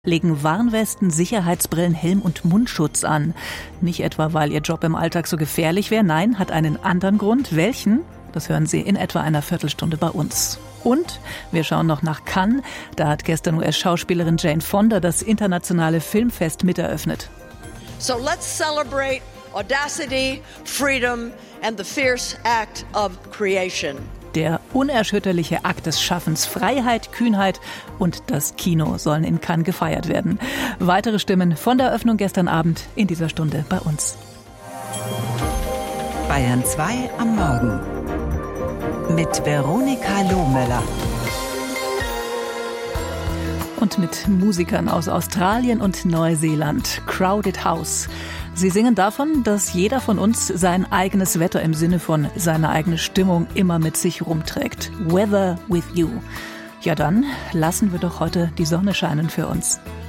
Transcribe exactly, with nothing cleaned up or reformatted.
legen Warnwesten, Sicherheitsbrillen, Helm und Mundschutz an. Nicht etwa, weil ihr Job im Alltag so gefährlich wäre, nein, hat einen anderen Grund. Welchen? Das hören Sie in etwa einer Viertelstunde bei uns. Und wir schauen noch nach Cannes. Da hat gestern U S-Schauspielerin Jane Fonda das internationale Filmfest miteröffnet. So let's celebrate audacity, freedom and the fierce act of creation. Der unerschütterliche Akt des Schaffens, Freiheit, Kühnheit und das Kino sollen in Cannes gefeiert werden. Weitere Stimmen von der Eröffnung gestern Abend in dieser Stunde bei uns. Bayern zwei am Morgen mit Veronika Lohmöller. Und mit Musikern aus Australien und Neuseeland, Crowded House. Sie singen davon, dass jeder von uns sein eigenes Wetter im Sinne von seine eigene Stimmung immer mit sich rumträgt. Weather with you. Ja dann, lassen wir doch heute die Sonne scheinen für uns.